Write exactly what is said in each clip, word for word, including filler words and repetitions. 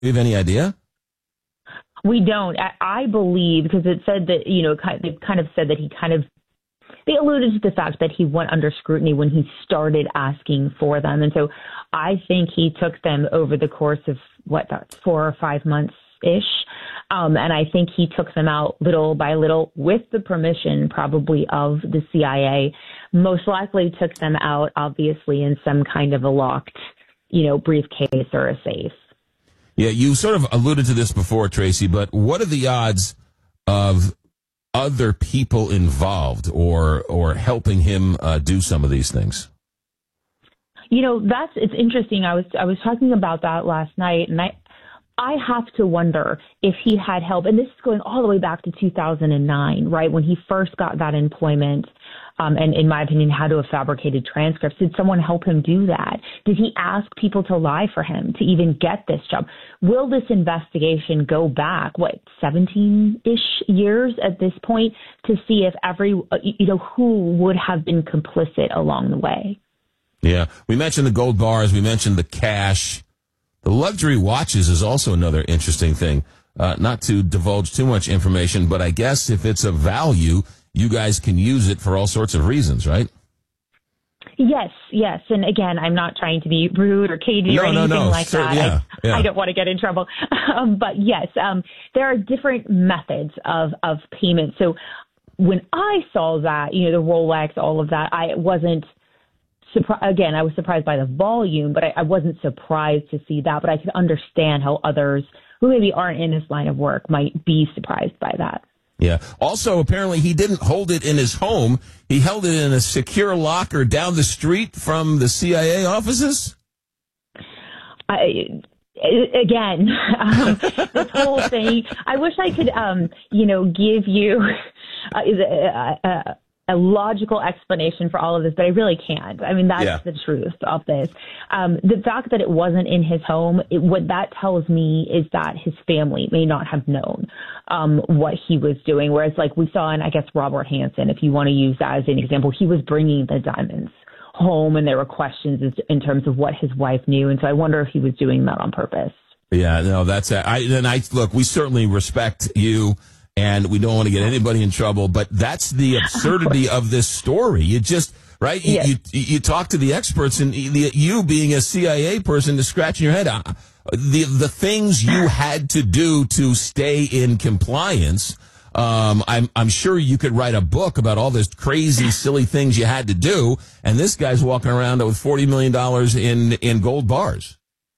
Do you have any idea? We don't. I, I believe, because it said that, you know, kind they kind of said that he kind of, they alluded to the fact that he went under scrutiny when he started asking for them. And so I think he took them over the course of, what, that's four or five months-ish. Um, and I think he took them out little by little with the permission probably of the C I A. Most likely took them out, obviously, in some kind of a locked, you know, briefcase or a safe. Yeah, you sort of alluded to this before, Tracy, but what are the odds of other people involved or or helping him uh, do some of these things? You know, that's it's interesting. I was I was talking about that last night, and I I have to wonder if he had help. And this is going all the way back to two thousand nine, right, when he first got that employment. Um, and in my opinion, had to have fabricated transcripts. Did someone help him do that? Did he ask people to lie for him to even get this job? Will this investigation go back, what, seventeen-ish years at this point to see if every, you know, who would have been complicit along the way? Yeah. We mentioned the gold bars. We mentioned the cash. The luxury watches is also another interesting thing. Uh, not to divulge too much information, but I guess if it's of value, you guys can use it for all sorts of reasons, right? Yes, yes. And again, I'm not trying to be rude or cagey no, or anything no, no. like Sir, that. Yeah, I, yeah. I don't want to get in trouble. Um, but yes, um, there are different methods of, of payment. So when I saw that, you know, the Rolex, all of that, I wasn't surprised. Again, I was surprised by the volume, but I, I wasn't surprised to see that. But I could understand how others who maybe aren't in this line of work might be surprised by that. Yeah. Also, apparently, he didn't hold it in his home. He held it in a secure locker down the street from the C I A offices. I, again, um, this whole thing, I wish I could, um, you know, give you a, a, a logical explanation for all of this, but I really can't. I mean, that's yeah. the truth of this. Um, the fact that it wasn't in his home, it, what that tells me is that his family may not have known um, what he was doing. Whereas, like we saw in, I guess, Robert Hansen, if you want to use that as an example, he was bringing the diamonds home, and there were questions in terms of what his wife knew. And so I wonder if he was doing that on purpose. Yeah, no, that's I. And I look, we certainly respect you. And we don't want to get anybody in trouble, but that's the absurdity of, of this story. You just, right? You, yes. you, you talk to the experts, and the, you being a C I A person is scratching your head. Uh, the, the things you had to do to stay in compliance. Um, I'm, I'm sure you could write a book about all this crazy, silly things you had to do. And this guy's walking around with forty million dollars in, in gold bars.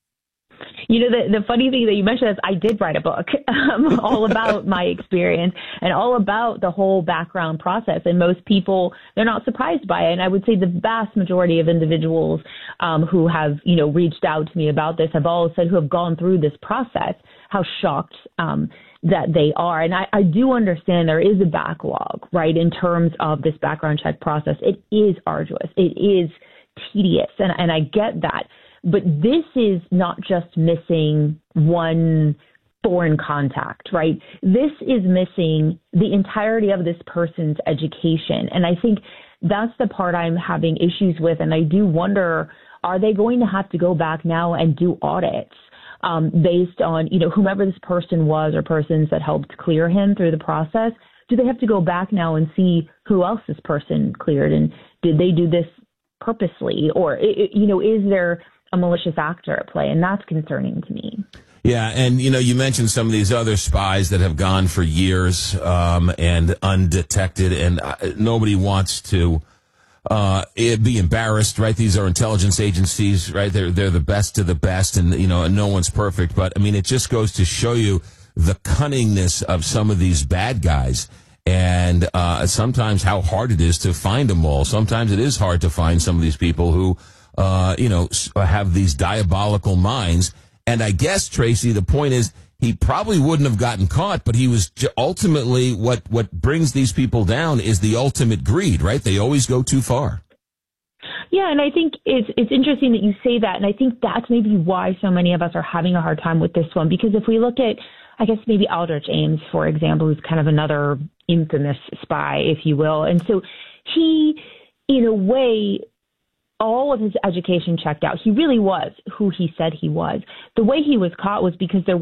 You know, the, the funny thing that you mentioned is I did write a book um, all about my experience and all about the whole background process. And most people, they're not surprised by it. And I would say the vast majority of individuals um, who have, you know, reached out to me about this have all said, who have gone through this process, how shocked um, that they are. And I, I do understand there is a backlog, right, in terms of this background check process. It is arduous. It is tedious. And, and I get that. But this is not just missing one foreign contact, right? This is missing the entirety of this person's education. And I think that's the part I'm having issues with. And I do wonder, are they going to have to go back now and do audits um, based on, you know, whomever this person was or persons that helped clear him through the process? Do they have to go back now and see who else this person cleared? And did they do this purposely? Or, you know, is there a malicious actor at play? And that's concerning to me. Yeah, and you know, you mentioned some of these other spies that have gone for years um, and undetected, and uh, nobody wants to uh, be embarrassed, right? These are intelligence agencies, right? They're they're the best of the best, and you know, no one's perfect. But I mean, it just goes to show you the cunningness of some of these bad guys, and uh, sometimes how hard it is to find them all. Sometimes it is hard to find some of these people who. Uh, you know, have these diabolical minds. And I guess, Tracy, the point is he probably wouldn't have gotten caught, but he was ultimately what, what brings these people down is the ultimate greed, right? They always go too far. Yeah, and I think it's it's interesting that you say that. And I think that's maybe why so many of us are having a hard time with this one. Because if we look at, I guess, maybe Aldrich Ames, for example, who's kind of another infamous spy, if you will. And so he, in a way, all of his education checked out. He really was who he said he was. The way he was caught was because there